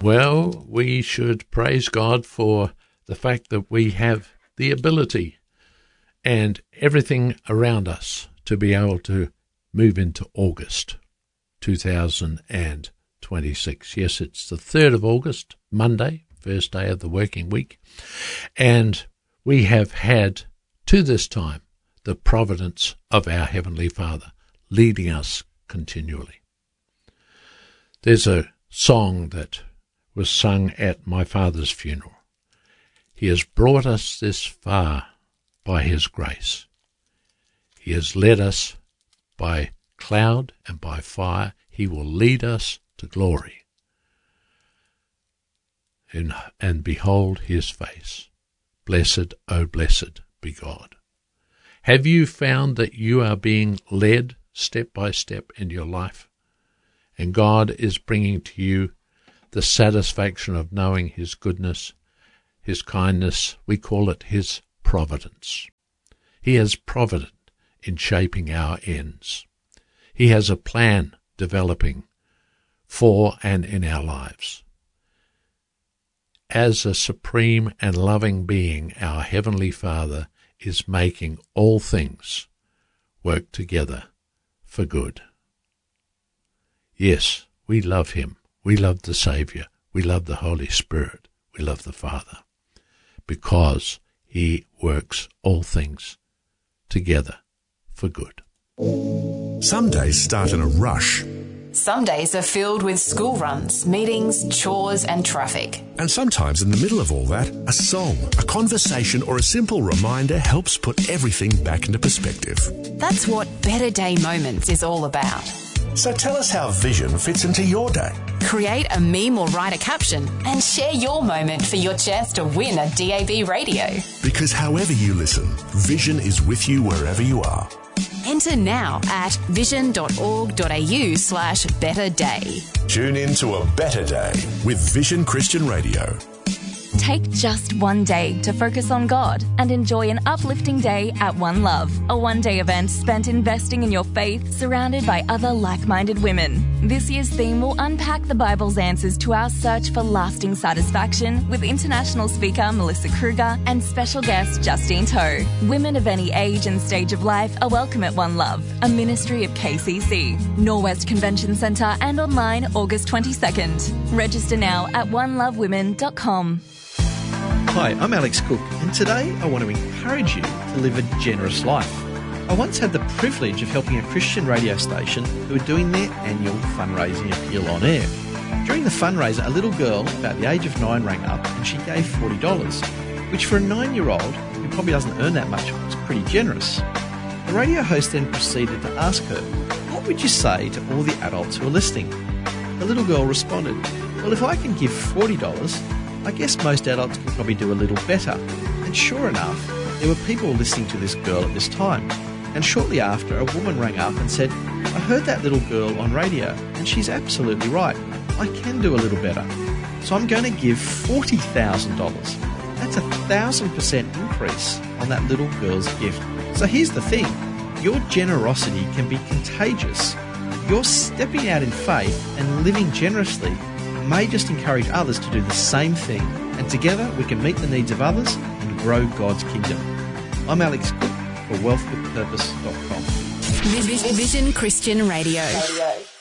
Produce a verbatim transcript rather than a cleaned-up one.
Well, we should praise God for the fact that we have the ability and everything around us to be able to move into August two thousand twenty-six. Yes, it's the third of August, Monday, first day of the working week, and we have had to this time the providence of our Heavenly Father leading us continually. There's a song that was sung at my father's funeral. He has brought us this far by his grace. He has led us by cloud and by fire. He will lead us to glory. And, and behold his face. Blessed, oh blessed be God. Have you found that you are being led step by step in your life? And God is bringing to you the satisfaction of knowing his goodness, his kindness. We call it his providence. He is provident in shaping our ends. He has a plan developing for and in our lives. As a supreme and loving being, our Heavenly Father is making all things work together for good. Yes, we love him. We love the Saviour. We love the Holy Spirit. We love the Father, because he works all things together for good. Some days start in a rush. Some days are filled with school runs, meetings, chores and traffic. And sometimes in the middle of all that, a song, a conversation or a simple reminder helps put everything back into perspective. That's what Better Day Moments is all about. So tell us how Vision fits into your day. Create a meme or write a caption and share your moment for your chance to win a D A B radio. Because however you listen, Vision is with you wherever you are. Enter now at vision.org.au slash better day. Tune in to a better day with Vision Christian Radio. Take just one day to focus on God and enjoy an uplifting day at One Love, a one-day event spent investing in your faith, surrounded by other like-minded women. This year's theme will unpack the Bible's answers to our search for lasting satisfaction with international speaker Melissa Kruger and special guest Justine Toe. Women of any age and stage of life are welcome at One Love, a ministry of K C C. Norwest Convention Centre and online August twenty-second. Register now at one love women dot com. Hi, I'm Alex Cook, and today I want to encourage you to live a generous life. I once had the privilege of helping a Christian radio station who were doing their annual fundraising appeal on air. During the fundraiser, a little girl about the age of nine rang up and she gave forty dollars, which for a nine-year-old who probably doesn't earn that much was pretty generous. The radio host then proceeded to ask her, "What would you say to all the adults who are listening?" The little girl responded, "Well, if I can give forty dollars, I guess most adults can probably do a little better." And sure enough, there were people listening to this girl at this time. And shortly after, a woman rang up and said, "I heard that little girl on radio, and she's absolutely right. I can do a little better. So I'm going to give forty thousand dollars. That's a one thousand percent increase on that little girl's gift. So here's the thing. Your generosity can be contagious. You're stepping out in faith and living generously may just encourage others to do the same thing, and together we can meet the needs of others and grow God's kingdom. I'm Alex Cook for wealth with purpose dot com. Vision Christian Radio.